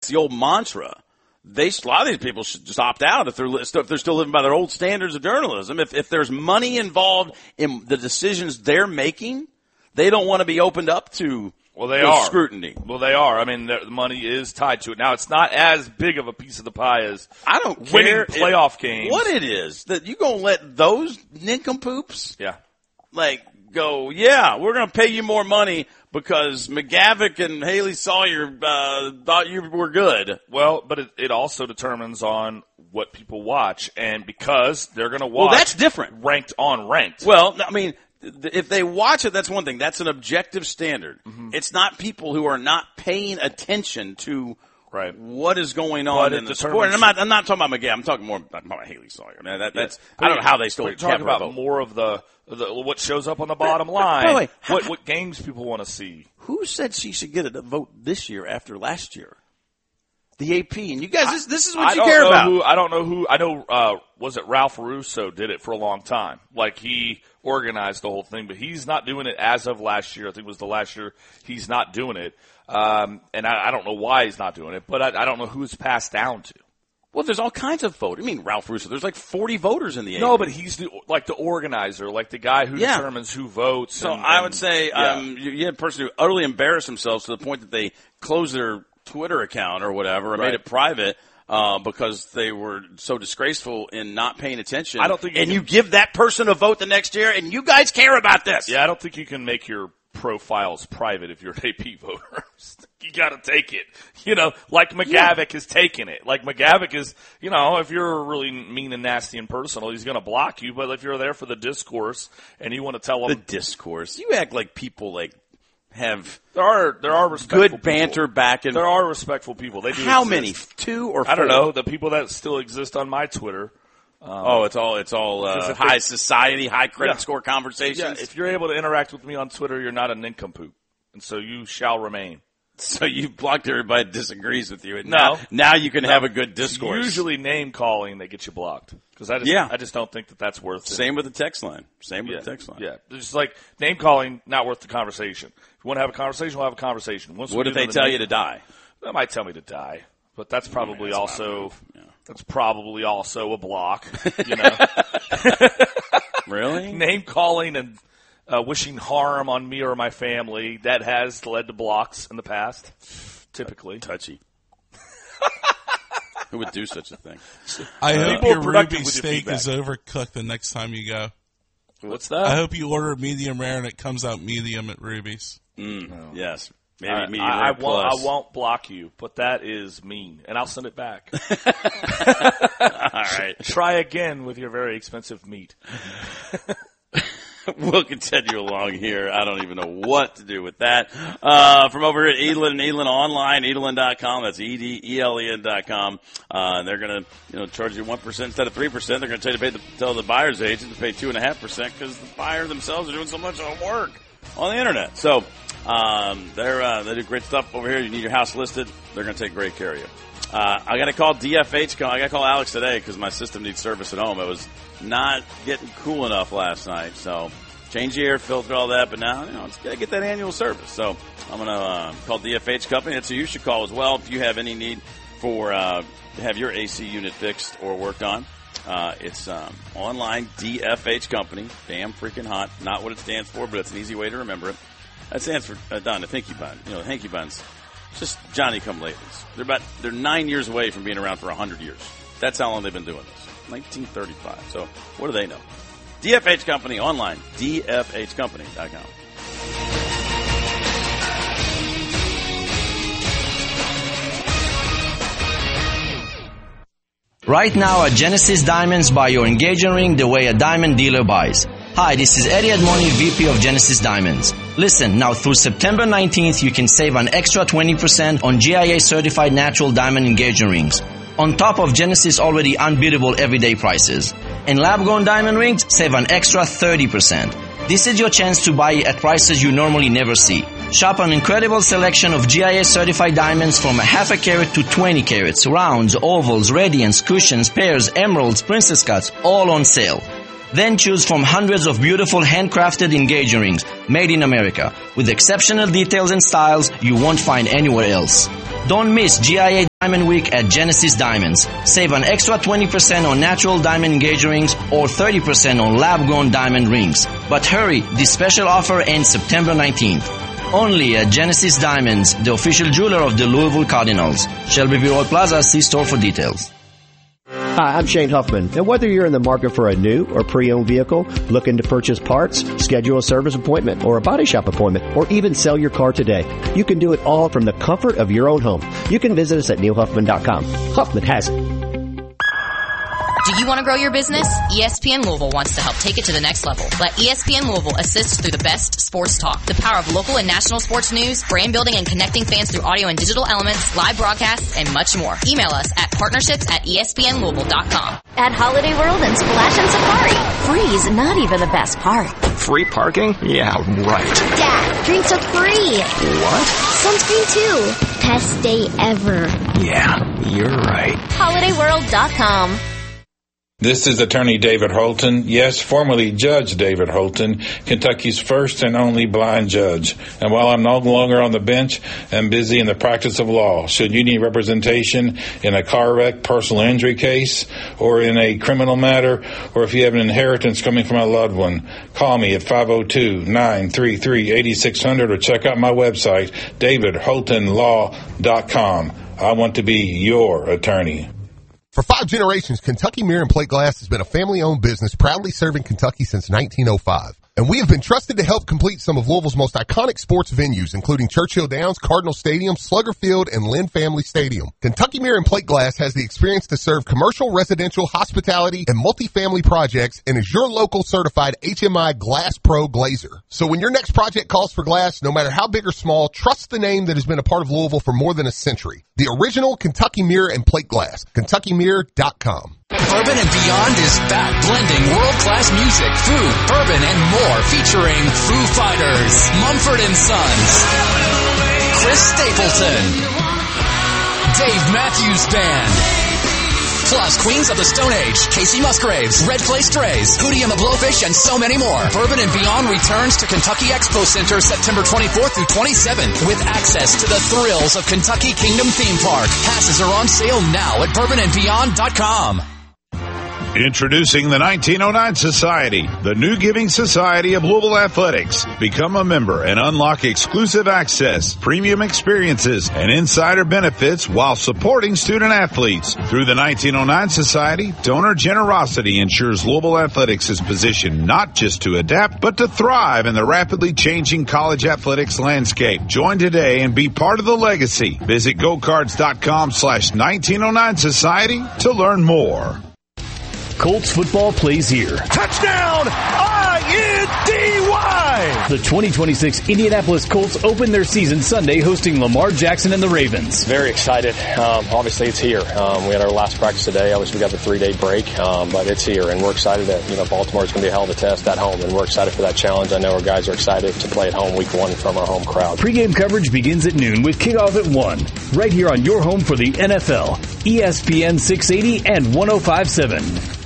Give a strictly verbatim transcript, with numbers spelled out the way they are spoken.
it's the old mantra. They, a lot of these people should just opt out if they're if they're still living by their old standards of journalism. If if there's money involved in the decisions they're making, they don't want to be opened up to well, they are. scrutiny. Well, they are. I mean, the money is tied to it. Now, it's not as big of a piece of the pie as I don't winning care playoff it, games. What it is that you gonna let those nincompoops, yeah, like go? Yeah, we're gonna pay you more money. Because McGavick and Haley Sawyer uh, thought you were good. Well, but it, it also determines on what people watch, and because they're going to watch. Well, that's different. Ranked on ranked. Well, I mean, if they watch it, that's one thing. That's an objective standard. Mm-hmm. It's not people who are not paying attention to right. what is going on in the sport. And I'm not, I'm not talking about McGavick. I'm talking more about, about Haley Sawyer. Man, that, that's yeah. I don't know how they still We're talking about vote. More of the. The, what shows up on the bottom line, by the way, what, what games people want to see. Who said she should get a vote this year after last year? The A P. And you guys, this, this is what I you care know about. Who, I don't know who. I know, uh, was it Ralph Russo did it for a long time. Like, he organized the whole thing, but he's not doing it as of last year. I think it was the last year he's not doing it. Um, and I, I don't know why he's not doing it, but I, I don't know who it's passed down to. Well, there's all kinds of votes. I mean, Ralph Russo, there's like forty voters in the A P. No, but he's the, like the organizer, like the guy who yeah. determines who votes. So and, I and, would say yeah. um, you, you had a person who utterly embarrassed themselves to the point that they closed their Twitter account or whatever and right. made it private uh, because they were so disgraceful in not paying attention. I don't think you and can, you give that person a vote the next year, and you guys care about this. Yeah, I don't think you can make your profiles private if you're an A P voter. You got to take it. You know, like McGavick yeah. is taking it. Like McGavick is, you know, if you're really mean and nasty and personal, he's going to block you. But if you're there for the discourse and you want to tell them. The discourse. You act like people like have. There are, there are respectful good banter people. back and. There are respectful people. They do How exist. many? Two or four? I don't know. The people that still exist on my Twitter. Um, oh, it's all it's all uh, high society, high credit yeah. score conversations. Yeah, if you're able to interact with me on Twitter, you're not a nincompoop, and so you shall remain. So you blocked everybody that disagrees with you. And no, now, now you can no. have a good discourse. It's usually name calling that gets you blocked because I just yeah. I just don't think that that's worth it. Same with the text line. Same with yeah. the text line. Yeah, it's like name calling not worth the conversation. If you want to have a conversation, we'll have a conversation. Once what if they tell you to die? They might tell me to die, but that's probably yeah, that's also. That's probably also a block, you know. Really? Name calling and uh, wishing harm on me or my family, that has led to blocks in the past, typically. Touchy. Who would do such a thing? I uh, hope your Ruby steak is overcooked the next time you go. What's that? I hope you order medium rare and it comes out medium at Ruby's. Mm, no. Yes. Maybe I, medium I, rare I won't, plus. I won't block you, but that is mean, and I'll send it back. All right. Try again with your very expensive meat. We'll continue along here. I don't even know what to do with that. Uh, from over here at Edlin and Edlin Online, edlin dot com. That's E D E L E N dot com. Uh, they're going to, you know, charge you one percent instead of three percent. They're going to tell you to pay the, tell the buyer's agent to pay two point five percent because the buyer themselves are doing so much work on the internet. So, um, they're, uh, they do great stuff over here. You need your house listed. They're going to take great care of you. Uh, I got to call D F H. I got to call Alex today because my system needs service at home. It was not getting cool enough last night, so change the air filter, all that. But now, you know, it's got to get that annual service. So I'm going to uh, call D F H Company. That's who you should call as well if you have any need for uh, to have your A C unit fixed or worked on. Uh, it's um, online D F H Company. Damn freaking hot. Not what it stands for, but it's an easy way to remember it. That stands for uh, Don, the Hanky Bun. You know, the Hanky Buns. Just Johnny come latelys. They're about they're nine years away from being around for a hundred years. That's how long they've been doing this. nineteen thirty-five. So what do they know? D F H Company online. D F H company dot com. Right now at Genesis Diamonds, buy your engagement ring the way a diamond dealer buys. Hi, this is Eddie Edmoni, V P of Genesis Diamonds. Listen, now through September nineteenth, you can save an extra twenty percent on G I A certified natural diamond engagement rings, on top of Genesis already unbeatable everyday prices. And lab-grown diamond rings save an extra thirty percent. This is your chance to buy at prices you normally never see. Shop an incredible selection of G I A certified diamonds from a half a carat to twenty carats, rounds, ovals, radiants, cushions, pairs, emeralds, princess cuts, all on sale. Then choose from hundreds of beautiful handcrafted engagement rings made in America with exceptional details and styles you won't find anywhere else. Don't miss G I A Diamond Week at Genesis Diamonds. Save an extra twenty percent on natural diamond engagement rings or thirty percent on lab-grown diamond rings. But hurry, this special offer ends September nineteenth. Only at Genesis Diamonds, the official jeweler of the Louisville Cardinals. Shelbyville Road Plaza, see store for details. Hi, I'm Shane Huffman, and whether you're in the market for a new or pre-owned vehicle, looking to purchase parts, schedule a service appointment, or a body shop appointment, or even sell your car today, you can do it all from the comfort of your own home. You can visit us at neil huffman dot com. Huffman has it. Do you want to grow your business? E S P N Louisville wants to help take it to the next level. Let E S P N Louisville assist through the best sports talk, the power of local and national sports news, brand building and connecting fans through audio and digital elements, live broadcasts, and much more. Email us at partnerships at E S P N Louisville dot com. At Holiday World and Splash and Safari, free's not even the best part. Free parking? Yeah, right. Dad, drinks are free. What? Sunscreen too. Best day ever. Yeah, you're right. holiday world dot com. This is Attorney David Holton, yes, formerly Judge David Holton, Kentucky's first and only blind judge. And while I'm no longer on the bench, I'm busy in the practice of law. Should you need representation in a car wreck, personal injury case, or in a criminal matter, or if you have an inheritance coming from a loved one, call me at five oh two, nine three three, eight six zero zero or check out my website, david holton law dot com. I want to be your attorney. For five generations, Kentucky Mirror and Plate Glass has been a family-owned business proudly serving Kentucky since nineteen oh five. And we have been trusted to help complete some of Louisville's most iconic sports venues, including Churchill Downs, Cardinal Stadium, Slugger Field, and Lynn Family Stadium. Kentucky Mirror and Plate Glass has the experience to serve commercial, residential, hospitality, and multifamily projects and is your local certified H M I Glass Pro Glazer. So when your next project calls for glass, no matter how big or small, trust the name that has been a part of Louisville for more than a century. The original Kentucky Mirror and Plate Glass. Kentucky Mirror dot com. Bourbon and Beyond is back, blending world-class music, food, bourbon, and more, featuring Foo Fighters, Mumford and Sons, Chris Stapleton, Dave Matthews Band, plus Queens of the Stone Age, Casey Musgraves, Red Clay Strays, Hootie and the Blowfish, and so many more. Bourbon and Beyond returns to Kentucky Expo Center September twenty-fourth through twenty-seventh with access to the thrills of Kentucky Kingdom Theme Park. Passes are on sale now at bourbon and beyond dot com. Introducing the nineteen oh nine Society, the new giving society of Louisville Athletics. Become a member and unlock exclusive access, premium experiences, and insider benefits while supporting student athletes. Through the nineteen oh nine Society, donor generosity ensures Louisville Athletics is positioned not just to adapt, but to thrive in the rapidly changing college athletics landscape. Join today and be part of the legacy. Visit gocards.com slash 1909 Society to learn more. Colts football plays here. Touchdown! I N D Y! The twenty twenty-six Indianapolis Colts open their season Sunday hosting Lamar Jackson and the Ravens. Very excited. Um, obviously, it's here. Um, we had our last practice today. Obviously, we got the three-day break, um, but it's here, and we're excited that, you know, Baltimore's going to be a hell of a test at home, and we're excited for that challenge. I know our guys are excited to play at home week one from our home crowd. Pre-game coverage begins at noon with kickoff at one, right here on your home for the N F L, E S P N six eighty and one oh five point seven.